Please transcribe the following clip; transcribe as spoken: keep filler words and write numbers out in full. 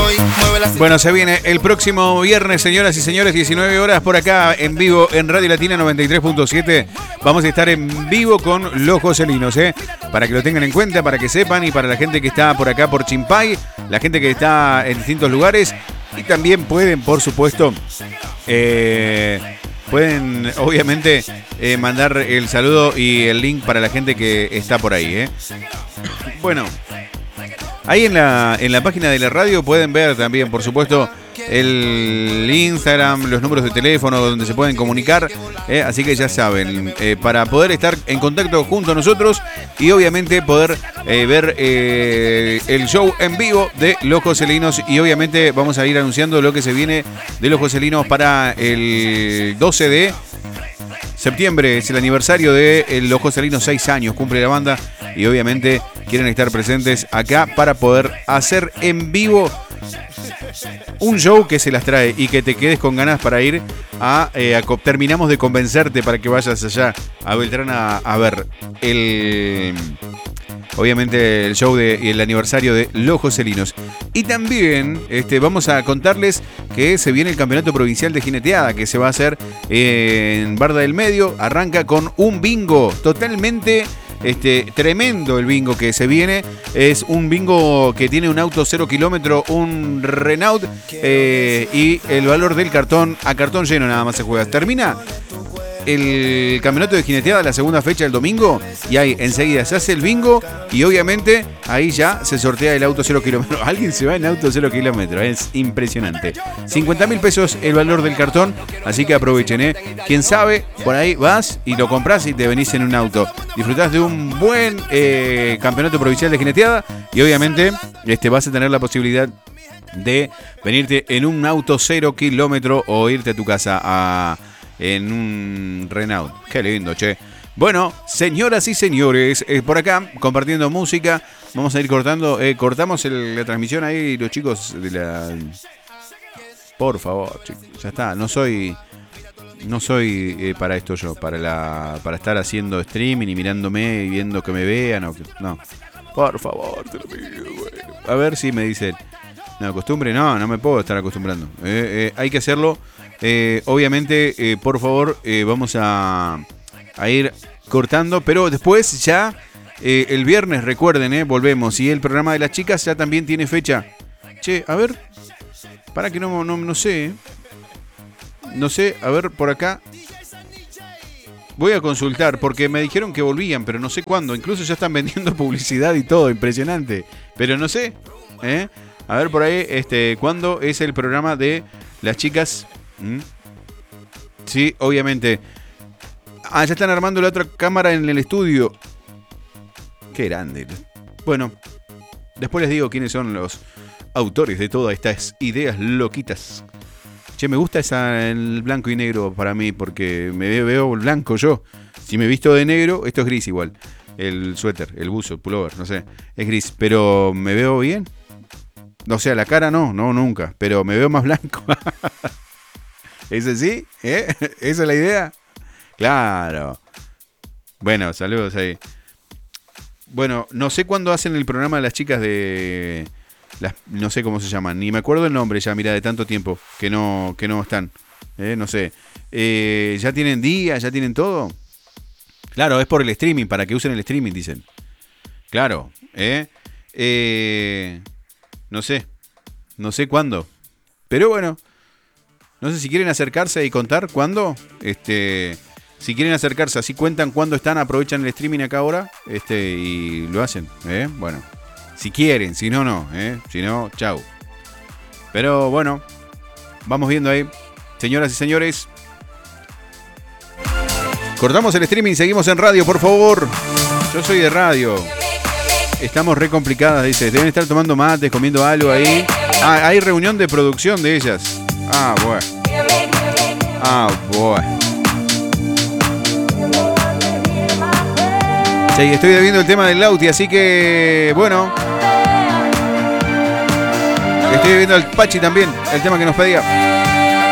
Bueno, se viene el próximo viernes, señoras y señores, diecinueve horas por acá en vivo en Radio Latina noventa y tres punto siete. Vamos a estar en vivo con Los Joselinos, ¿eh? Para que lo tengan en cuenta, para que sepan, y para la gente que está por acá por Chimpay, la gente que está en distintos lugares, y también pueden, por supuesto, eh, pueden obviamente eh, mandar el saludo y el link para la gente que está por ahí, ¿eh? Bueno, ahí en la, en la página de la radio pueden ver también, por supuesto, el Instagram, los números de teléfono donde se pueden comunicar, eh, así que ya saben, eh, para poder estar en contacto junto a nosotros y obviamente poder eh, ver eh, el show en vivo de Los Joselinos, y obviamente vamos a ir anunciando lo que se viene de Los Joselinos para el doce de septiembre. Es el aniversario de Los Joselinos, seis años cumple la banda, y obviamente quieren estar presentes acá para poder hacer en vivo un show que se las trae y que te quedes con ganas para ir a, eh, a terminamos de convencerte para que vayas allá a Beltrán a, a ver el obviamente el show de, y el aniversario de Los Joselinos. Y también este, vamos a contarles que se viene el campeonato provincial de jineteada que se va a hacer en Barda del Medio. Arranca con un bingo totalmente Este, tremendo el bingo que se viene. Es un bingo que tiene un auto cero kilómetro, un Renault, eh, y el valor del cartón, a cartón lleno nada más se juega. Termina el campeonato de jineteada, la segunda fecha el domingo, y ahí enseguida se hace el bingo, y obviamente ahí ya se sortea el auto cero kilómetro. Alguien se va en auto cero kilómetro, es impresionante. cincuenta mil pesos el valor del cartón, así que aprovechen, ¿eh? Quién sabe, por ahí vas y lo compras y te venís en un auto. Disfrutás de un buen eh, campeonato provincial de jineteada, y obviamente este, vas a tener la posibilidad de venirte en un auto cero kilómetro o irte a tu casa a en un Renault. Qué lindo, che. Bueno, señoras y señores, eh, por acá compartiendo música. Vamos a ir cortando. Eh, cortamos el, la transmisión ahí, los chicos de la. Por favor, chicos. Ya está. No soy. No soy eh, para esto yo. Para la. Para estar haciendo streaming y mirándome y viendo que me vean. O que, no. Por favor, te lo pido, güey. A ver si me dicen. No, costumbre, no, no me puedo estar acostumbrando. Eh, eh, hay que hacerlo. Eh, obviamente, eh, por favor, eh, vamos a, a ir cortando, pero después ya eh, el viernes, recuerden, eh, volvemos, y el programa de las chicas ya también tiene fecha. Che, a ver, para que no, no, no sé, eh. no sé, a ver, por acá, voy a consultar, porque me dijeron que volvían, pero no sé cuándo, incluso ya están vendiendo publicidad y todo, impresionante, pero no sé, eh. A ver por ahí, este, ¿cuándo es el programa de las chicas? ¿Mm? Sí, obviamente. Ah, ya están armando la otra cámara en el estudio. Qué grande. Bueno, después les digo quiénes son los autores de todas estas ideas loquitas. Che, me gusta esa el blanco y negro para mí, porque me veo, veo el blanco yo. Si me visto de negro, esto es gris igual. El suéter, el buzo, el pullover, no sé. Es gris, pero me veo bien. O sea, la cara no, no, nunca. Pero me veo más blanco. ¿Ese sí? ¿Eh? ¿Esa es la idea? Claro. Bueno, saludos ahí. Bueno, no sé cuándo hacen el programa de las chicas de... Las, no sé cómo se llaman. Ni me acuerdo el nombre ya, mira, de tanto tiempo que no, que no están. ¿Eh? No sé. Eh, ¿Ya tienen día? ¿Ya tienen todo? Claro, es por el streaming, para que usen el streaming, dicen. Claro. ¿Eh? Eh... No sé, no sé cuándo. Pero bueno, no sé si quieren acercarse y contar cuándo. Este, si quieren acercarse, así cuentan cuándo están, aprovechan el streaming acá ahora, este, y lo hacen. ¿eh? Bueno, si quieren, si no, no. ¿eh? Si no, chau. Pero bueno, vamos viendo ahí. Señoras y señores, cortamos el streaming, seguimos en radio, por favor. Yo soy de radio. Estamos re complicadas, dice. Deben estar tomando mates, comiendo algo ahí. Ah, hay reunión de producción de ellas. Ah, bueno. Ah, bueno. Sí, estoy viendo el tema del Lauti, así que, bueno. Estoy viendo al Pachi también, el tema que nos pedía.